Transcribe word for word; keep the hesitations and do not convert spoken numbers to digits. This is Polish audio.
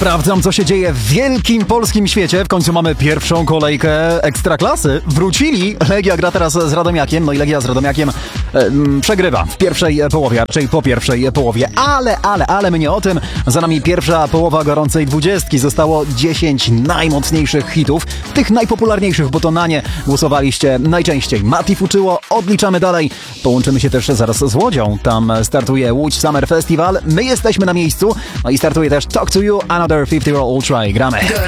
Sprawdzam, co się dzieje w wielkim polskim świecie. W końcu mamy pierwszą kolejkę Ekstraklasy. Wrócili. Legia gra teraz z Radomiakiem. No i Legia z Radomiakiem e, m, przegrywa w pierwszej połowie, raczej po pierwszej połowie. Ale, ale, ale my nie o tym. Za nami pierwsza połowa gorącej dwudziestki. Zostało dziesięć najmocniejszych hitów. Tych najpopularniejszych, bo to na nie głosowaliście najczęściej. Mati fuczyło. Odliczamy dalej. Połączymy się też zaraz z Łodzią. Tam startuje Łódź Summer Festival. My jesteśmy na miejscu. No i startuje też Talk to You, Another fifty Roll Ultra. Gramy.